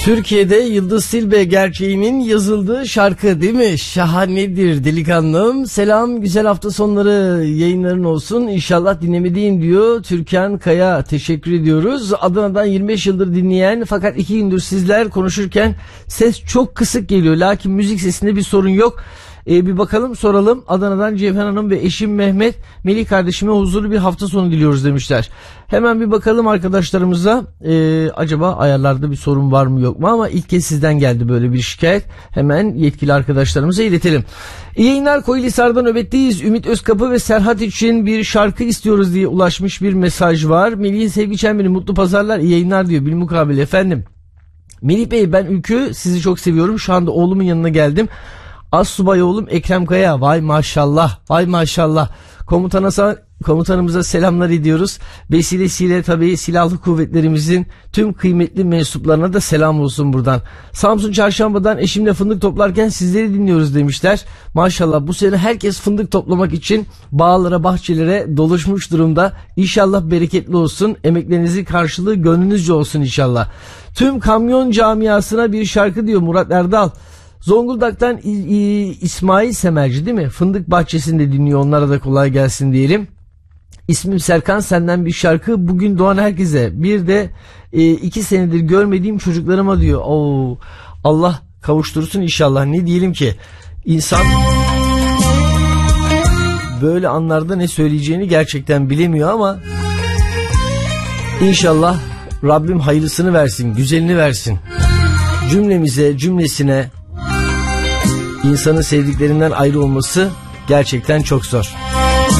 Türkiye'de Yıldız Tilbe gerçeğinin yazıldığı şarkı değil mi? Şahanedir delikanlım. Selam, güzel hafta sonları yayınların olsun. İnşallah dinlemedeyim diyor Türkan Kaya. Teşekkür ediyoruz. Adana'dan 25 yıldır dinleyen fakat 2 gündür sizler konuşurken ses çok kısık geliyor. Lakin müzik sesinde bir sorun yok. Bir bakalım, soralım. Adana'dan Cevher Hanım ve eşim Mehmet, Melih kardeşime huzurlu bir hafta sonu diliyoruz demişler. Hemen bir bakalım arkadaşlarımıza. Acaba ayarlarda bir sorun var mı yok mu, ama ilk kez sizden geldi böyle bir şikayet. Hemen yetkili arkadaşlarımıza iletelim. İyi yayınlar, Koyulisar'dan nöbetteyiz. Ümit Özkapı ve Serhat için bir şarkı istiyoruz diye ulaşmış bir mesaj var. Melih'in sevgi çemberi, mutlu pazarlar, iyi yayınlar diyor. Bilmukabele efendim. Melih Bey, ben Ülkü, sizi çok seviyorum. Şu anda oğlumun yanına geldim. Assubay oğlum Ekrem Kaya, vay maşallah, vay maşallah. Komutanımıza selamlar ediyoruz. Vesilesiyle tabii silahlı kuvvetlerimizin tüm kıymetli mensuplarına da selam olsun buradan. Samsun Çarşamba'dan eşimle fındık toplarken sizleri dinliyoruz demişler. Maşallah, bu sene herkes fındık toplamak için bağlara, bahçelere doluşmuş durumda. İnşallah bereketli olsun. Emeklerinizin karşılığı gönlünüzce olsun inşallah. Tüm kamyon camiasına bir şarkı diyor Murat Erdal. Zonguldak'tan İsmail Semerci değil mi? Fındık bahçesinde dinliyor. Onlara da kolay gelsin diyelim. İsmim Serkan, senden bir şarkı bugün doğan herkese. Bir de 2 senedir görmediğim çocuklarıma diyor. Oo, Allah kavuştursun inşallah. Ne diyelim ki? İnsan böyle anlarda ne söyleyeceğini gerçekten bilemiyor ama İnşallah Rabbim hayırlısını versin, güzelini versin. Cümlemize, cümlesine. İnsanın sevdiklerinden ayrı olması gerçekten çok zor.